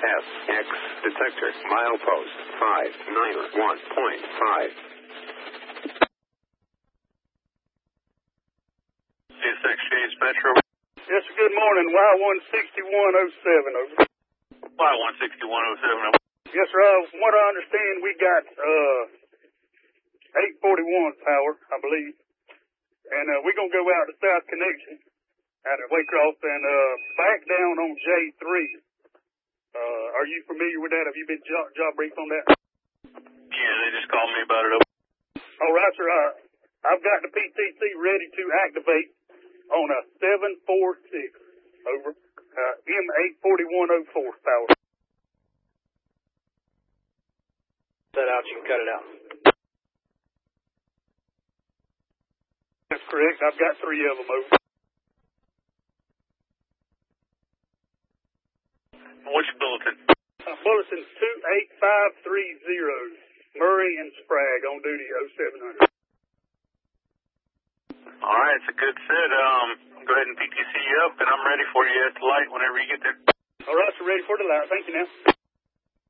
FX detector milepost 591.5. Exchange Metro. Yes, sir, good morning. Y16107, over. Y16107. Yes, sir, from what I understand, we got 841 power, I believe. And we're going to go out to South Connection out at Waycross and back down on J3. Are you familiar with that? Have you been job briefed on that? Yeah, they just called me about it. All right, sir. I've got the PTC ready to activate on a 746, over, M84104 power. That out, you can cut it out. That's correct. I've got 3 of them, over. What's your bulletin? Bulletin 28530, Murray and Sprague on duty, 0700. All right, it's a good set. Go ahead and PTC you up, and I'm ready for you at the light whenever you get there. All right, so ready for the light. Thank you now.